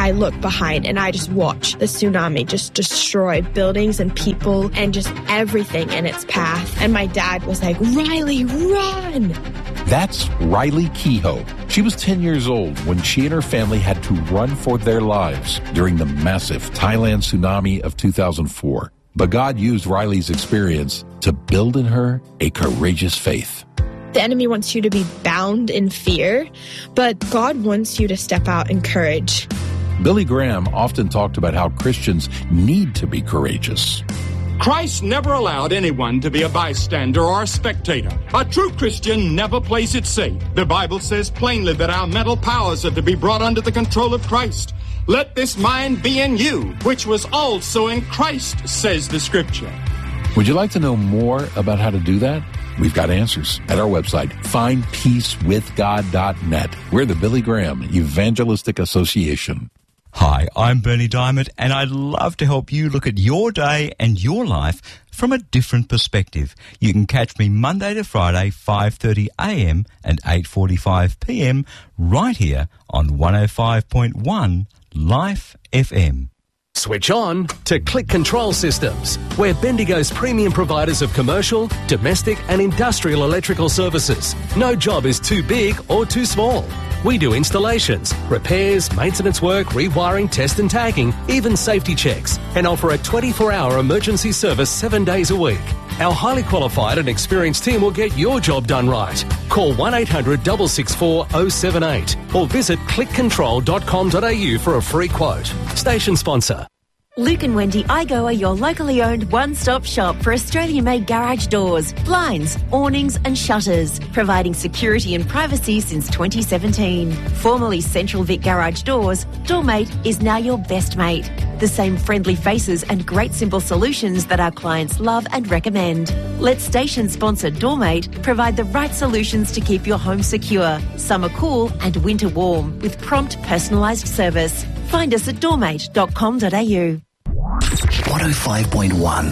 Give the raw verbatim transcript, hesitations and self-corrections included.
I look behind and I just watch the tsunami just destroy buildings and people and just everything in its path. And my dad was like, Riley, run! That's Riley Kehoe. She was ten years old when she and her family had to run for their lives during the massive Thailand tsunami of two thousand four. But God used Riley's experience to build in her a courageous faith. The enemy wants you to be bound in fear, but God wants you to step out in courage. Billy Graham often talked about how Christians need to be courageous. Christ never allowed anyone to be a bystander or a spectator. A true Christian never plays it safe. The Bible says plainly that our mental powers are to be brought under the control of Christ. Let this mind be in you, which was also in Christ, says the Scripture. Would you like to know more about how to do that? We've got answers at our website, find peace with god dot net. We're the Billy Graham Evangelistic Association. Hi, I'm Bernie Diamond, and I'd love to help you look at your day and your life from a different perspective. You can catch me Monday to Friday, five thirty a m and eight forty-five p m right here on one oh five point one Life F M. Switch on to Click Control Systems. We're Bendigo's premium providers of commercial, domestic and industrial electrical services. No job is too big or too small. We do installations, repairs, maintenance work, rewiring, test and tagging, even safety checks, and offer a twenty-four hour emergency service seven days a week. Our highly qualified and experienced team will get your job done right. Call one eight hundred, six six four, oh seven eight or visit click control dot com dot a u for a free quote. Station sponsor. Luke and Wendy Igo are your locally owned one-stop shop for Australian-made garage doors, blinds, awnings and shutters, providing security and privacy since twenty seventeen. Formerly Central Vic Garage Doors, Doormate is now your best mate. The same friendly faces and great simple solutions that our clients love and recommend. Let station sponsor Doormate provide the right solutions to keep your home secure, summer cool and winter warm with prompt personalised service. Find us at doormate dot com dot a u. one oh five point one